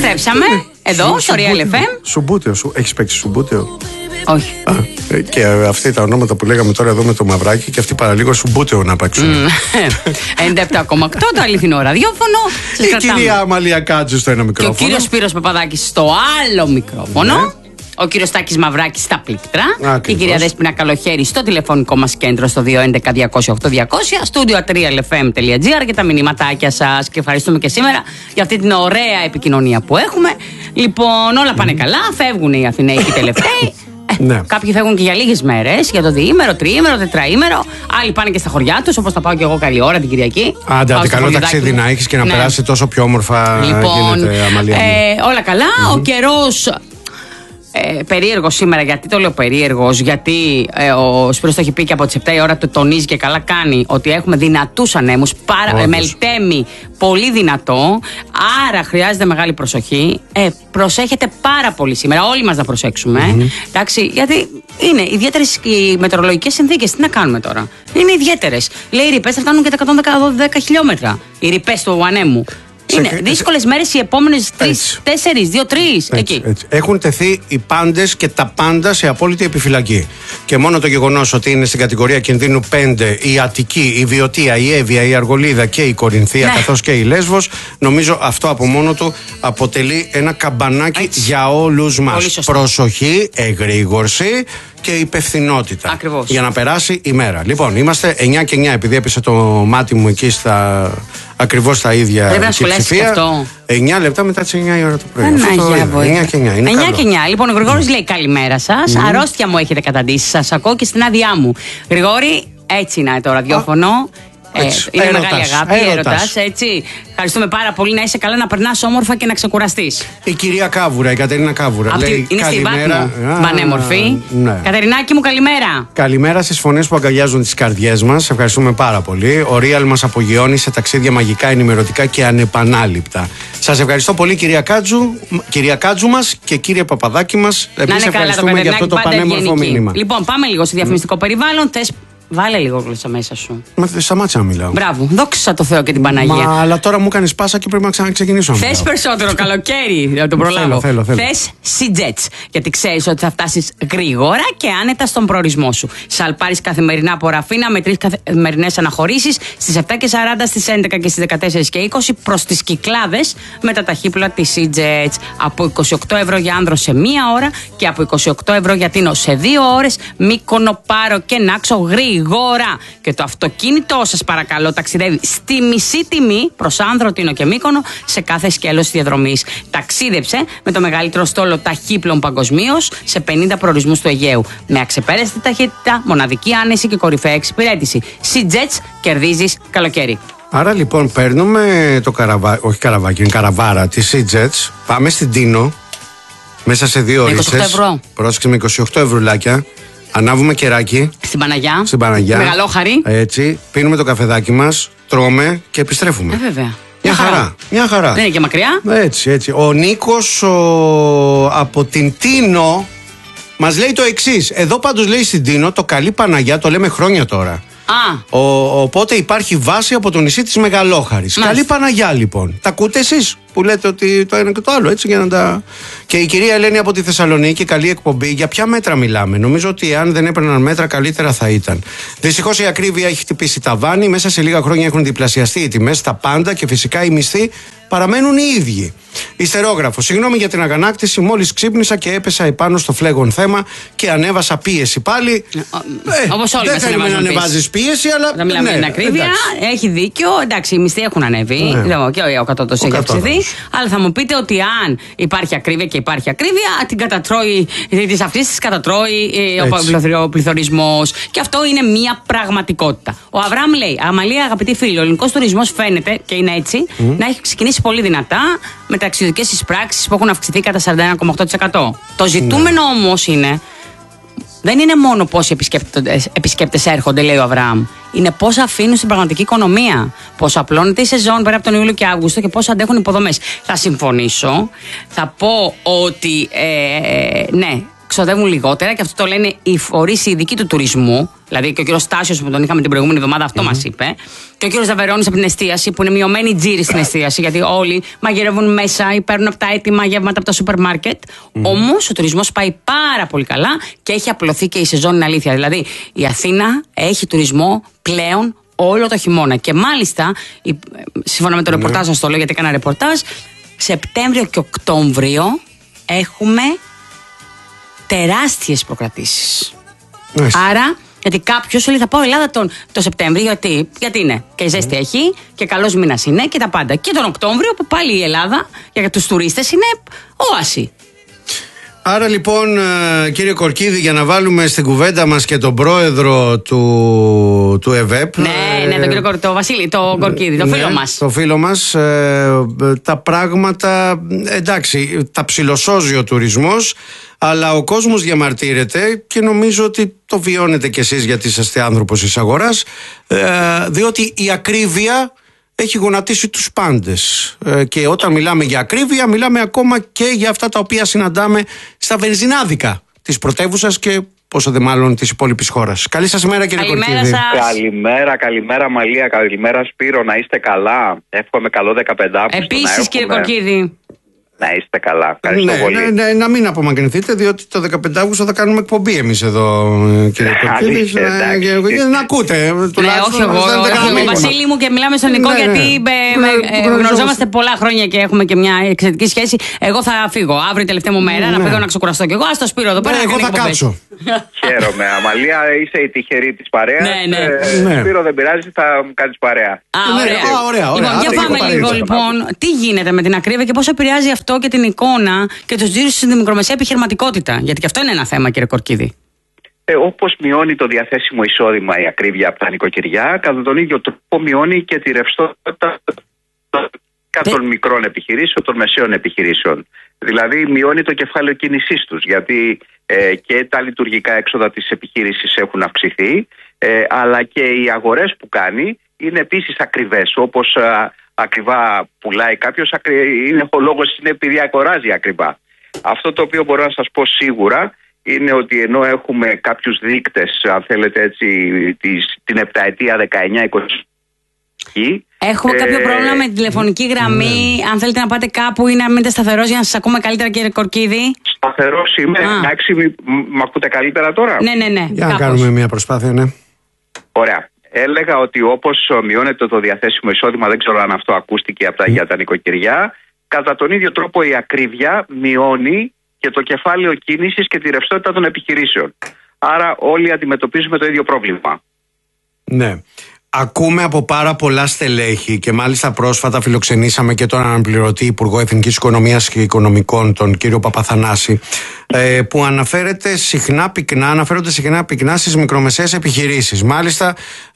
Επιστρέψαμε εδώ στο Real FM. Σουμπούτεο, έχεις παίξει σουμπούτεο? Όχι. Και αυτοί τα ονόματα που λέγαμε τώρα εδώ με το μαυράκι, και αυτοί παραλίγο σουμπούτεο να παίξουν. 97,8 το αληθινό ραδιόφωνο. Η κυρία Αμαλία Κάτζου στο ένα μικρόφωνο. Και ο κύριος Σπύρος Παπαδάκης στο άλλο μικρόφωνο. Ναι. Ο κύριος Τάκης Μαυράκης στα πλήκτρα. Η κυρία Δέσποινα Καλοχέρη στο τηλεφωνικό μας κέντρο στο 211-200-8200. Στούντιο atrialfm.gr για τα μηνύματάκια σας. Και ευχαριστούμε και σήμερα για αυτή την ωραία επικοινωνία που έχουμε. Λοιπόν, όλα πάνε καλά. Φεύγουν οι Αθηναίοι και οι τελευταίοι. Ναι. Κάποιοι φεύγουν και για λίγες μέρες, για το διήμερο, τριήμερο, τετραήμερο. Άλλοι πάνε και στα χωριά τους, όπως θα πάω και εγώ καλή ώρα την Κυριακή. Άντε, καλό ταξίδι να έχεις και να περάσει τόσο πιο όμορφα. Λοιπόν, γίνεται, Αμαλία. Όλα καλά. Ο καιρός. Περίεργο σήμερα, γιατί το λέω περίεργος? Γιατί ο Σπύρος το έχει πει και από τις 7 η ώρα το τονίζει και καλά κάνει, ότι έχουμε δυνατούς ανέμους, μελτέμι πολύ δυνατό, άρα χρειάζεται μεγάλη προσοχή. Προσέχετε πάρα πολύ σήμερα, όλοι μας να προσέξουμε. Εντάξει, γιατί είναι ιδιαίτερες οι μετεωρολογικές συνθήκες. Τι να κάνουμε τώρα? Είναι ιδιαίτερες. Λέει οι ρηπές θα φτάνουν και τα 110 χιλιόμετρα. Οι ρηπές του ανέμου. Είναι δύσκολες μέρες οι επόμενες 3-4, 2-3. Εκεί. Έτσι. Έχουν τεθεί οι πάντες και τα πάντα σε απόλυτη επιφυλακή. Και μόνο το γεγονός ότι είναι στην κατηγορία κινδύνου 5 η Αττική, η Βιωτία, η Εύβοια, η Αργολίδα και η Κορινθία, καθώς και η Λέσβος, νομίζω αυτό από μόνο του αποτελεί ένα καμπανάκι για όλους μας. Προσοχή, εγρήγορση και υπευθυνότητα. Ακριβώς. Για να περάσει η μέρα. Λοιπόν, είμαστε 9 και 9, επειδή έπεσε το μάτι μου εκεί ακριβώς τα ίδια. Πρέπει να σχολιάσεις αυτό. 9 λεπτά μετά τις 9 η ώρα το πρωί. 9 και 9. 9 και 9. Λοιπόν, ο Γρηγόρης λέει καλημέρα σας. Αρρώστια μου έχετε καταντήσει. Σας ακούω και στην άδειά μου. Γρηγόρη, έτσι είναι το ραδιόφωνο. Είναι μεγάλη αγάπη, έρωτας, έτσι. Ευχαριστούμε πάρα πολύ. Να είσαι καλά, να περνάς όμορφα και να ξεκουραστείς. Η κυρία Κάβουρα, η Κατερίνα Κάβουρα. Αυτή είναι στη Βάτμο. Πανέμορφη. Ναι. Κατερινάκη μου, καλημέρα. Καλημέρα στις φωνές που αγκαλιάζουν τις καρδιές μας. Ευχαριστούμε πάρα πολύ. Ο Real μας απογειώνει σε ταξίδια μαγικά, ενημερωτικά και ανεπανάληπτα. Σας ευχαριστώ πολύ, κυρία Κάτζου μας και κύριε Παπαδάκη μας. Εμείς ευχαριστούμε για αυτό το πανέμορφο μήνυμα. Λοιπόν, πάμε λίγο στο διαφημιστικό περιβάλλον. Βάλε λίγο γλώσσα μέσα σου. Μα σταμάτησα να μιλάω. Μπράβο, δόξα τω Θεώ και την Παναγία. Μα αλλά τώρα μου κάνεις πάσα και πρέπει να ξαναξεκινήσω. Θες περισσότερο καλοκαίρι, να τον προλάβω. Θέλω. Θες Sea-Jets, γιατί ξέρεις ότι θα φτάσεις γρήγορα και άνετα στον προορισμό σου. Σαλπάρεις καθημερινά από Ραφίνα με 3 καθημερινές αναχωρήσεις στις 7:40, στις 11 και στις 14:20 προς τις Κυκλάδες με τα ταχύπλοα της Sea-Jets. Από 28 ευρώ για άνδρο σε 1 ώρα και από 28 ευρώ για τίνο σε 2 ώρες. Μύκονο, Πάρο και Νάξο γρήγορα. Και το αυτοκίνητό σας παρακαλώ ταξιδεύει στη μισή τιμή προς Άνδρο, Τίνο και Μύκονο σε κάθε σκέλος διαδρομής. Ταξίδεψε με το μεγαλύτερο στόλο ταχύπλων παγκοσμίως σε 50 προορισμούς του Αιγαίου. Με αξεπέραστη ταχύτητα, μοναδική άνεση και κορυφαία εξυπηρέτηση. Sea-Jets, κερδίζεις καλοκαίρι. Άρα λοιπόν παίρνουμε το καραβάκι, είναι καραβάρα τη Sea-Jets. Πάμε στην Τίνο μέσα σε 2 ώρες. 28 ευρώ. Πρόσεξε, με 28 ευρουλάκια. Ανάβουμε κεράκι. Στην Παναγιά. Μεγαλόχαρη. Έτσι. Πίνουμε το καφεδάκι μας, τρώμε και επιστρέφουμε. Βέβαια. Μια χαρά. Δεν είναι και μακριά. Έτσι. Ο Νίκος από την Τίνο μας λέει το εξής. Εδώ πάντως λέει στην Τίνο το καλή Παναγιά, το λέμε χρόνια τώρα. Οπότε υπάρχει βάση από το νησί της Μεγαλόχαρης. Καλή Παναγιά λοιπόν. Τα ακούτε εσείς που λέτε ότι το ένα και το άλλο, έτσι, για να τα... Και η κυρία Ελένη από τη Θεσσαλονίκη, καλή εκπομπή. Για ποια μέτρα μιλάμε? Νομίζω ότι αν δεν έπαιρναν μέτρα καλύτερα θα ήταν. Δυστυχώς η ακρίβεια έχει χτυπήσει ταβάνι. Μέσα σε λίγα χρόνια έχουν διπλασιαστεί οι τιμές στα πάντα και φυσικά οι μισθοί παραμένουν οι ίδιοι. Ιστερόγραφο. Συγγνώμη για την αγανάκτηση. Μόλις ξύπνησα και έπεσα επάνω στο φλέγον θέμα και ανέβασα πίεση πάλι. Όπως όλοι δεν θέλουμε να ανεβάζεις πίεση, αλλά. Δεν μιλάμε για την ακρίβεια. Έχει δίκιο. Εντάξει, οι μισθοί έχουν ανέβει. Και ο κατώτατος έχει αυξηθεί. Αλλά θα μου πείτε ότι αν υπάρχει ακρίβεια και υπάρχει ακρίβεια, την κατατρώει, αυτής της κατατρώει ο πληθωρισμός. Και αυτό είναι μια πραγματικότητα. Ο Αβραάμ λέει: Αμαλία, αγαπητοί φίλοι, ο ελληνικός τουρισμός φαίνεται και είναι έτσι να έχει ξεκινήσει πολύ δυνατά με ταξιδιωτικές εισπράξεις που έχουν αυξηθεί κατά 41,8%. Το ζητούμενο όμως είναι. Δεν είναι μόνο πόσοι επισκέπτες έρχονται, λέει ο Αβραάμ. Είναι πώς αφήνουν στην πραγματική οικονομία. Πώς απλώνεται η σεζόν πέρα από τον Ιούλιο και Αύγουστο και πώς αντέχουν υποδομές. Θα συμφωνήσω. Θα πω ότι ναι, ξοδεύουν λιγότερα και αυτό το λένε οι φορείς οι ειδικοί του τουρισμού. Δηλαδή και ο κύριος Στάσιος που τον είχαμε την προηγούμενη εβδομάδα αυτό μας είπε. Και ο κύριος Δαβερώνης από την εστίαση που είναι μειωμένη τζίρη στην εστίαση. Γιατί όλοι μαγειρεύουν μέσα ή παίρνουν από τα έτοιμα γεύματα από τα σούπερ μάρκετ. Όμως ο τουρισμός πάει πάρα πολύ καλά και έχει απλωθεί και η σεζόν, είναι αλήθεια. Δηλαδή η Αθήνα έχει τουρισμό πλέον όλο το χειμώνα. Και μάλιστα, σύμφωνα με το ρεπορτάζ, σας το λέω γιατί έκανα ρεπορτάζ, Σεπτέμβριο και Οκτώβριο έχουμε τεράστιες προκρατήσεις. Άρα, γιατί κάποιος λέει θα πάω Ελλάδα το Σεπτέμβριο, γιατί είναι και η ζέστη έχει και καλός μήνας είναι και τα πάντα. Και τον Οκτώβριο που πάλι η Ελλάδα για τους τουρίστες είναι όαση. Άρα λοιπόν, κύριε Κορκίδη, για να βάλουμε στην κουβέντα μας και τον πρόεδρο του ΕΒΕΠ. Ναι, τον κύριο Βασίλη, τον Κορκίδη, το φίλο μας. Το φίλο μας, τα πράγματα, εντάξει, τα ψιλοσώζει ο τουρισμός, αλλά ο κόσμος διαμαρτύρεται και νομίζω ότι το βιώνετε κι εσείς γιατί είσαστε άνθρωπος της αγοράς, διότι η ακρίβεια έχει γονατίσει τους πάντες. Και όταν μιλάμε για ακρίβεια, μιλάμε ακόμα και για αυτά τα οποία συναντάμε στα βενζινάδικα της πρωτεύουσας και πόσο δε μάλλον της υπόλοιπης χώρας. Καλή σας ημέρα, κύριε Κορκίδη. Καλημέρα Μαλία, καλημέρα Σπύρο, να είστε καλά. Εύχομαι καλό 15 Αύγουστο. Επίσης, κύριε Κορκίδη. Να είστε καλά. Ευχαριστώ πολύ. Να μην απομακρυνθείτε, διότι το 15 Αύγουστο θα κάνουμε εκπομπή εμείς εδώ, κύριε Κορκίδη. Να ακούτε. Ναι, όχι εγώ. Βασίλη μου, και μιλάμε στον Νικό, γιατί γνωριζόμαστε πολλά χρόνια και έχουμε και μια εξαιρετική σχέση. Εγώ θα φύγω αύριο, τελευταία μου μέρα, να φύγω να ξεκουραστώ κι εγώ. Α το Σπύρο εδώ πέρα. Εγώ θα κάτσω. Χαίρομαι. Αμαλία, είσαι η τυχερή της παρέας. Σπύρο, δεν πειράζει, θα μου κάνεις παρέα. Ωραία. Για πάμε λίγο λοιπόν. Τι γίνεται με την ακρίβεια και πώς επηρεάζει αυτό και την εικόνα και τους τζίρους στην μικρομεσαία επιχειρηματικότητα? Γιατί και αυτό είναι ένα θέμα, κύριε Κορκίδη. Όπως μειώνει το διαθέσιμο εισόδημα η ακρίβεια από τα νοικοκυριά, κατά τον ίδιο τρόπο μειώνει και τη ρευστότητα των μικρών επιχειρήσεων, των μεσαίων επιχειρήσεων. Δηλαδή μειώνει το κεφάλαιο κίνησής τους, γιατί και τα λειτουργικά έξοδα της επιχείρησης έχουν αυξηθεί, αλλά και οι αγορές που κάνει είναι επίσης ακριβές, όπως ακριβά πουλάει κάποιος, ο λόγος είναι επειδή αγοράζει ακριβά. Αυτό το οποίο μπορώ να σας πω σίγουρα είναι ότι ενώ έχουμε κάποιους δείκτες, αν θέλετε έτσι, την επταετία 19-20. Έχω κάποιο πρόβλημα με τη τηλεφωνική γραμμή. Αν θέλετε να πάτε κάπου ή να μείνετε σταθερός για να σας ακούμε καλύτερα, κύριε Κορκίδη. Σταθερός είμαι. Εντάξει, μ' ακούτε καλύτερα τώρα? Ναι. Για να κάνουμε μια προσπάθεια, ναι. Ωραία. Έλεγα ότι όπως μειώνεται το διαθέσιμο εισόδημα, δεν ξέρω αν αυτό ακούστηκε για τα νοικοκυριά, κατά τον ίδιο τρόπο η ακρίβεια μειώνει και το κεφάλαιο κίνησης και τη ρευστότητα των επιχειρήσεων. Άρα όλοι αντιμετωπίζουμε το ίδιο πρόβλημα. Ναι. Ακούμε από πάρα πολλά στελέχη και μάλιστα πρόσφατα φιλοξενήσαμε και τον αναπληρωτή Υπουργό Εθνικής Οικονομίας και Οικονομικών, τον κύριο Παπαθανάση, που αναφέρονται συχνά πυκνά στις μικρομεσαίες επιχειρήσεις. Μάλιστα,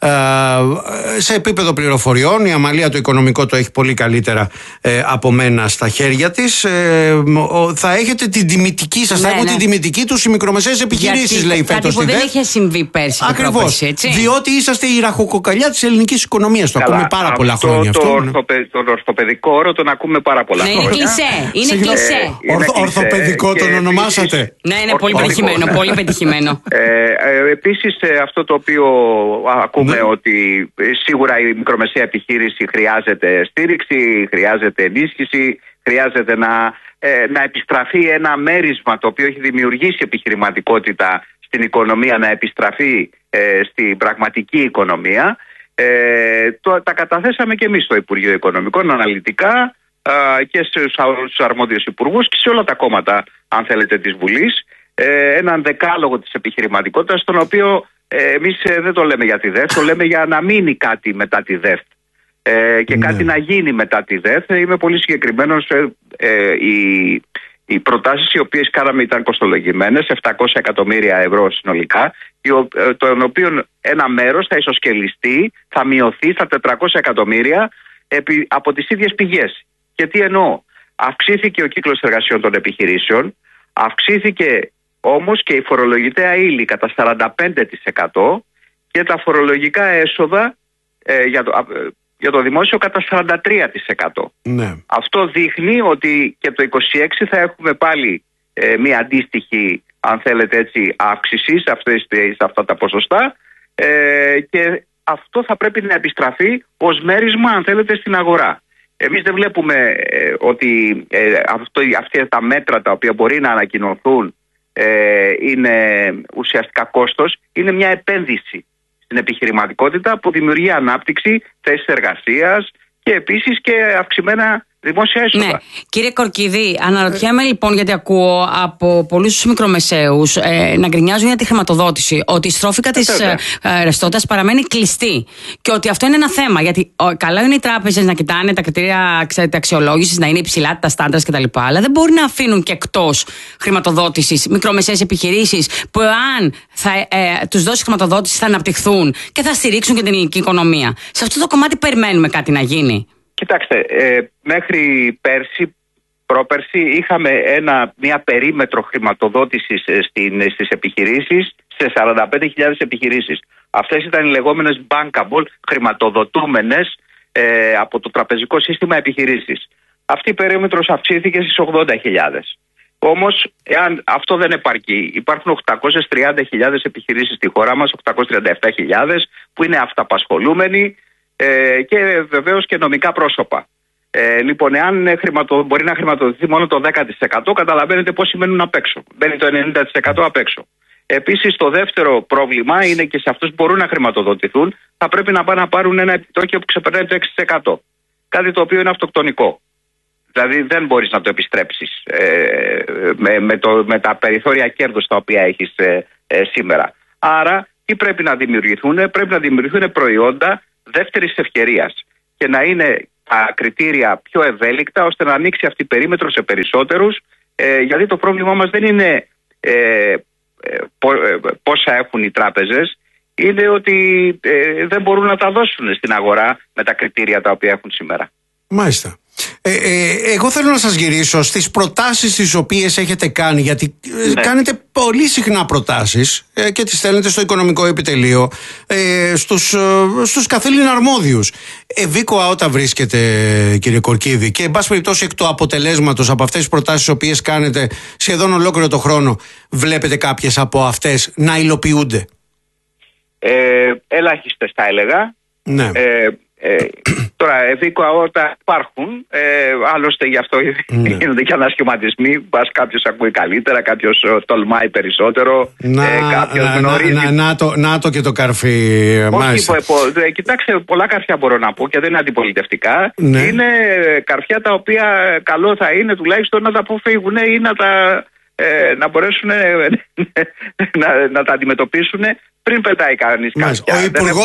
σε επίπεδο πληροφοριών, η Αμαλία το οικονομικό το έχει πολύ καλύτερα από μένα στα χέρια της. Θα έχετε την τιμητική σας, θα έχουν την τιμητική τους οι μικρομεσαίες επιχειρήσεις, λέει φέτος. Κάτι που δεν είχε συμβεί πέρσι. Ακριβώς. Διότι είσαστε η ραχοκοκαλιά της ελληνικής οικονομίας. Το ακούμε πάρα πολλά χρόνια αυτό. Τον ορθοπαιδικό όρο τον ακούμε πάρα πολλά χρόνια. Είναι κλισέ. Ορθοπαιδικό τον ονομάσατε? Ναι, είναι πολύ πετυχημένο. Επίσης αυτό το οποίο ακούμε ότι σίγουρα η μικρομεσαία επιχείρηση χρειάζεται στήριξη, χρειάζεται ενίσχυση, χρειάζεται να επιστραφεί ένα μέρισμα το οποίο έχει δημιουργήσει επιχειρηματικότητα στην οικονομία, να επιστραφεί στην πραγματική οικονομία. Τα καταθέσαμε και εμείς στο Υπουργείο Οικονομικών αναλυτικά και στους αρμόδιους υπουργούς και σε όλα τα κόμματα, αν θέλετε, της Βουλής, έναν δεκάλογο της επιχειρηματικότητας, τον οποίο εμείς δεν το λέμε για τη ΔΕΘ, το λέμε για να μείνει κάτι μετά τη ΔΕΘ και κάτι να γίνει μετά τη ΔΕΘ. Είμαι πολύ συγκεκριμένος. Οι προτάσεις οι οποίες κάναμε ήταν κοστολογημένες, 700 εκατομμύρια ευρώ συνολικά, των οποίων ένα μέρος θα ισοσκελιστεί, θα μειωθεί στα 400 εκατομμύρια από τις ίδιες πηγές. Και τι εννοώ? Αυξήθηκε ο κύκλος εργασιών των επιχειρήσεων, αυξήθηκε όμως και η φορολογητέα ύλη κατά 45% και τα φορολογικά έσοδα για το δημόσιο κατά 43%. Ναι. Αυτό δείχνει ότι και το 26 θα έχουμε πάλι μια αντίστοιχη αν θέλετε έτσι, αύξηση σε αυτά τα ποσοστά, και αυτό θα πρέπει να επιστραφεί ως μέρισμα, αν θέλετε, στην αγορά. Εμείς δεν βλέπουμε ότι αυτά τα μέτρα τα οποία μπορεί να ανακοινωθούν είναι ουσιαστικά κόστος. Είναι μια επένδυση στην επιχειρηματικότητα που δημιουργεί ανάπτυξη, θέσεις εργασίας και επίσης και αυξημένα δημόσια έσοδα. Ναι. Κύριε Κορκίδη, αναρωτιέμαι λοιπόν, γιατί ακούω από πολλούς μικρομεσαίους να γκρινιάζουν για τη χρηματοδότηση, ότι η στρόφικα της ρευστότητας παραμένει κλειστή και ότι αυτό είναι ένα θέμα. Γιατί καλά είναι οι τράπεζες να κοιτάνε τα κριτήρια αξιολόγησης, να είναι υψηλά τα στάνταρς κτλ. Αλλά δεν μπορεί να αφήνουν και εκτός χρηματοδότησης μικρομεσαίες επιχειρήσεις που, αν τους δώσει χρηματοδότηση, θα αναπτυχθούν και θα στηρίξουν και την ελληνική οικονομία. Σε αυτό το κομμάτι περιμένουμε κάτι να γίνει. Κοιτάξτε, μέχρι πρόπερση είχαμε μια περίμετρο χρηματοδότησης στις επιχειρήσεις, σε 45.000 επιχειρήσεις. Αυτές ήταν οι λεγόμενες bankable, χρηματοδοτούμενες από το τραπεζικό σύστημα επιχειρήσεις. Αυτή η περίμετρος αυξήθηκε στις 80.000. Όμως, εάν αυτό δεν επαρκεί, υπάρχουν 830.000 επιχειρήσεις στη χώρα μας, 837.000 που είναι αυταπασχολούμενοι, και βεβαίως και νομικά πρόσωπα. Λοιπόν, εάν μπορεί να χρηματοδοτηθεί μόνο το 10%, καταλαβαίνετε πώς σημαίνουν απ' έξω. Μπαίνει το 90% απ' έξω. Επίσης, το δεύτερο πρόβλημα είναι και σε αυτούς που μπορούν να χρηματοδοτηθούν, θα πρέπει να πάνε να πάρουν ένα επιτόκιο που ξεπερνάει το 6%. Κάτι το οποίο είναι αυτοκτονικό. Δηλαδή, δεν μπορείς να το επιστρέψεις με τα περιθώρια κέρδους τα οποία έχεις σήμερα. Άρα, τι πρέπει να δημιουργηθούν? Πρέπει να δημιουργηθούν προϊόντα δεύτερης ευκαιρίας και να είναι τα κριτήρια πιο ευέλικτα, ώστε να ανοίξει αυτή η περίμετρο σε περισσότερους, γιατί το πρόβλημά μας δεν είναι πόσα έχουν οι τράπεζες, είναι ότι δεν μπορούν να τα δώσουν στην αγορά με τα κριτήρια τα οποία έχουν σήμερα. Μάλιστα. Εγώ θέλω να σας γυρίσω στις προτάσεις τις οποίες έχετε κάνει, γιατί κάνετε πολύ συχνά προτάσεις και τις στέλνετε στο Οικονομικό Επιτελείο, στους καθήλυνα αρμόδιους. Ευήκοα όταν βρίσκεται, κύριε Κορκίδη, και εν πάση περιπτώσει εκ του αποτελέσματος από αυτές τις προτάσεις τις οποίες κάνετε σχεδόν ολόκληρο το χρόνο, βλέπετε κάποιες από αυτές να υλοποιούνται? Ελάχιστες θα έλεγα. Ναι. Τώρα, ευήκοα όταν υπάρχουν, άλλωστε γι' αυτό γίνονται και ανασχηματισμοί. Μπας κάποιος ακούει καλύτερα, κάποιος τολμάει περισσότερο, κάποιος γνωρίζει. Να το και το καρφί. Κοιτάξτε, πολλά καρφιά μπορώ να πω και δεν είναι αντιπολιτευτικά. Ναι. Είναι καρφιά τα οποία καλό θα είναι τουλάχιστον να τα αποφύγουν ή να μπορέσουν να τα αντιμετωπίσουν πριν πετάει κανείς κάποια.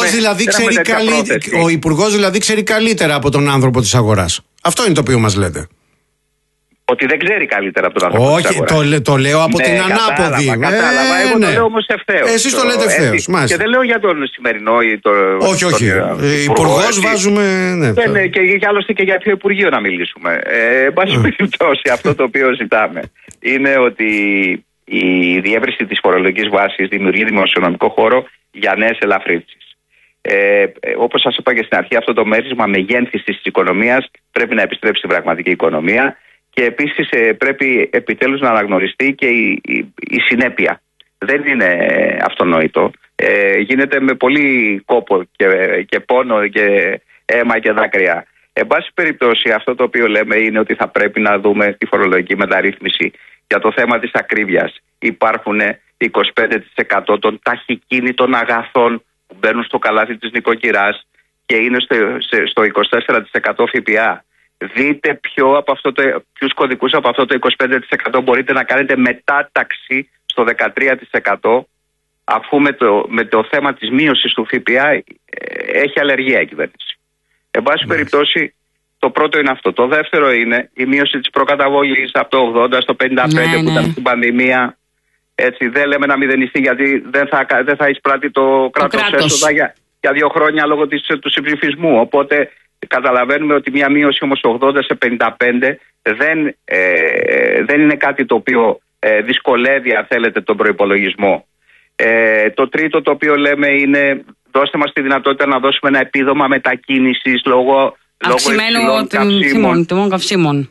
Ο Υπουργός δηλαδή ξέρει καλύτερα από τον άνθρωπο της αγοράς. Αυτό είναι το οποίο μας λέτε. Ότι δεν ξέρει καλύτερα από τον άνθρωπο της αγοράς. Όχι, το λέω από την ανάποδη. Κατάλαβα, εγώ το λέω όμως ευθέως. Εσείς το λέτε ευθέως. Και δεν λέω για τον σημερινό ή όχι. Υπουργός βάζουμε. Και άλλωστε και για ποιο Υπουργείο να μιλήσουμε. Εν πάση περιπτώσει, αυτό το οποίο ζητάμε είναι ότι η διεύρυνση της φορολογικής βάσης δημιουργεί δημοσιονομικό χώρο για νέες ελαφρύνσεις. Όπως σας είπα και στην αρχή, αυτό το μέρισμα μεγένθησης της οικονομίας πρέπει να επιστρέψει στην πραγματική οικονομία και επίσης πρέπει επιτέλους να αναγνωριστεί και η συνέπεια. Δεν είναι αυτονόητο. Γίνεται με πολύ κόπο και πόνο και αίμα και δάκρυα. Εν πάση περιπτώσει, αυτό το οποίο λέμε είναι ότι θα πρέπει να δούμε τη φορολογική μεταρρύθμιση για το θέμα της ακρίβειας. Υπάρχουν 25% των ταχυκίνητων αγαθών που μπαίνουν στο καλάθι της νοικοκυράς και είναι στο 24% ΦΠΑ. Δείτε ποιους κωδικούς από αυτό το 25% μπορείτε να κάνετε μετάταξη στο 13%, αφού με το θέμα της μείωσης του ΦΠΑ έχει αλλεργία η κυβέρνηση. Εν πάση περιπτώσει, το πρώτο είναι αυτό. Το δεύτερο είναι η μείωση της προκαταβολής από το 80% στο 55% που ήταν στην πανδημία. Έτσι, δεν λέμε να μηδενιστεί, γιατί δεν θα εισπράττει το κράτος έσοδα για 2 χρόνια λόγω του συμψηφισμού. Οπότε καταλαβαίνουμε ότι μια μείωση όμως 80% σε 55% δεν είναι κάτι το οποίο δυσκολεύει, αν θέλετε, τον προϋπολογισμό. Το τρίτο το οποίο λέμε είναι, δώστε μας τη δυνατότητα να δώσουμε ένα επίδομα μετακίνησης λόγω αυξημένου τιμών καυσίμων.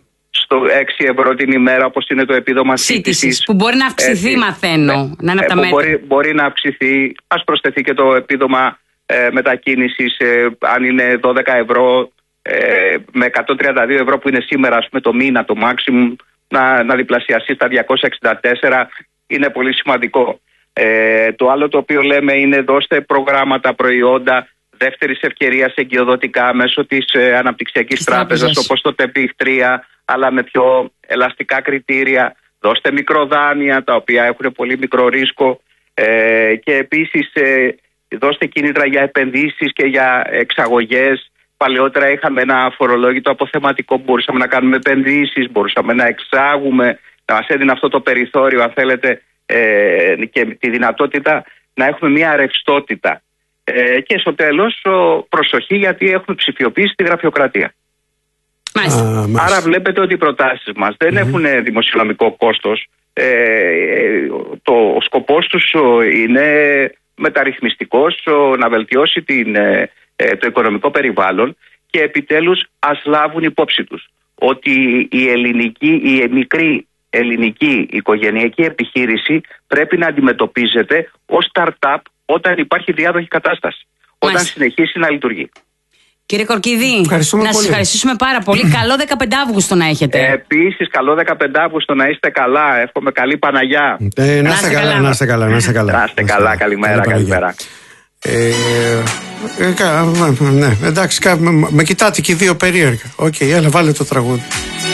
στο 6 ευρώ την ημέρα, όπως είναι το επίδομα σύντησης. Που μπορεί να αυξηθεί, μαθαίνω. Να είναι από τα μέτρα. Μπορεί να αυξηθεί. Ας προσθεθεί και το επίδομα μετακίνησης, αν είναι 12 ευρώ, με 132 ευρώ που είναι σήμερα, ας πούμε, το μήνα, το maximum, να διπλασιαστεί στα 264, είναι πολύ σημαντικό. Το άλλο το οποίο λέμε είναι δώστε προγράμματα, προϊόντα δεύτερης ευκαιρίας εγκυοδοτικά μέσω της Αναπτυξιακής Τράπεζας, όπως το ΤΕΠΙΧ 3, αλλά με πιο ελαστικά κριτήρια. Δώστε μικροδάνεια, τα οποία έχουν πολύ μικρό ρίσκο, και επίσης δώστε κίνητρα για επενδύσεις και για εξαγωγές. Παλαιότερα είχαμε ένα φορολόγητο αποθεματικό που μπορούσαμε να κάνουμε επενδύσεις, μπορούσαμε να εξάγουμε, να μας έδινε αυτό το περιθώριο, αν θέλετε, και τη δυνατότητα να έχουμε μια ρευστότητα. Και στο τέλος, προσοχή, γιατί έχουμε ψηφιοποιήσει τη γραφειοκρατία. Άρα βλέπετε ότι οι προτάσεις μας δεν έχουν δημοσιονομικό κόστος. Ο σκοπός τους είναι μεταρρυθμιστικός, να βελτιώσει το οικονομικό περιβάλλον, και επιτέλους ας λάβουν υπόψη τους ότι η μικρή ελληνική οικογενειακή επιχείρηση πρέπει να αντιμετωπίζεται ως startup όταν υπάρχει διάδοχη κατάσταση, όταν συνεχίσει να λειτουργεί. Κύριε Κορκίδη, να σας ευχαριστήσουμε πάρα πολύ. Καλό 15 Αύγουστο να έχετε. Επίσης, καλό 15 Αύγουστο, να είστε καλά. Εύχομαι καλή Παναγιά. Να είστε καλά. Να είστε καλά, καλημέρα. Ναι, εντάξει, με κοιτάτε και οι δύο περίεργα. Οκ, έλα, βάλε το τραγούδι.